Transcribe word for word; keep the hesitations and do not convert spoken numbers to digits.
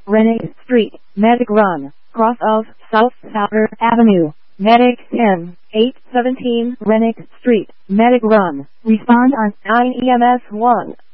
Rennick Street, Medic Run, cross of South Souter Avenue. Medic ten, eight seventeen Rennick Street, Medic Run. Respond on nine E M S one.